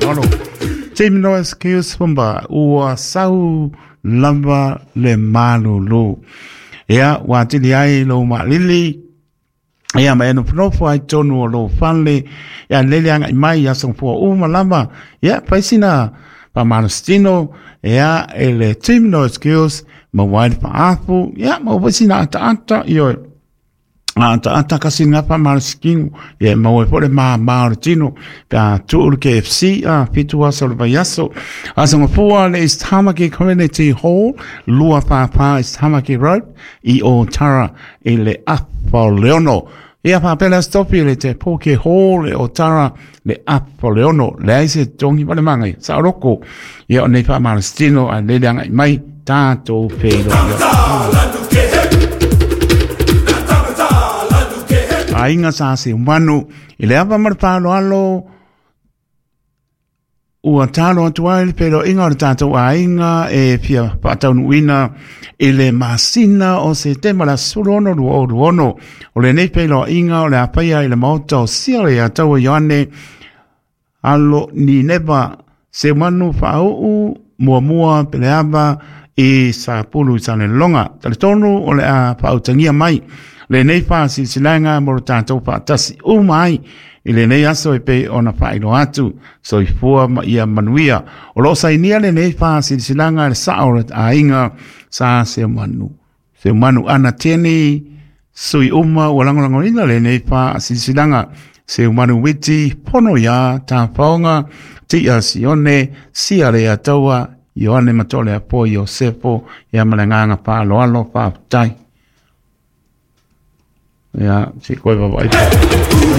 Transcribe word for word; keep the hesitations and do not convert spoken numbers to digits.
malo. Timno skills pumba ua sau lava le malu lo. Ea watili ai lo ma lili. Ea ma eno panofu ai tonu o lo fanle. Ea lele anga mai ya songfua uma lava. Ea paisina pa manustino. Ea ele timno skills ma wide pa afu. Ea ma paisina ata ata iyo. Ata ata kasi ngapa maruskinu ye mawe pole ma marutino pa tuur K F C a fitu asa le bayaso asa ngapua le Istamaki Community Hall lua pa pa Istamaki Road I o Tara ile Apoleono ia pa pela stopi le te Poke Hall le o Tara le Apoleono le aise tongi pale mangai sa roko ia o nei pa marustino a le danga mai tato pelo ainga sa se umanu ile ava marpalo alo ua talo atuai pero inga o tato ainga e pia patau wina ile masina o se tema la surono ruo ruono o le nei pelo inga o le apaya ile mauta o sire atau yoane alo ni neba se manu fau mua mua pele ava e sa pulu sa le longa tale tonu o le a pau tangia mai le nei fa si silanga mo tanto fa tasi o mai ile nei aso e pe ona fa ilo atu so I fua ma ia manuia o lo sai nia le nei fa si silanga le sa o a inga sa se manu se manu ana teni sui uma o lango lango ina le nei fa si silanga se manu witi pono ya ta faunga ti asione si ale atawa Ioane matole apo Iosefo ia malanganga pa lo alo pa tai. Ya, si koe wa wai.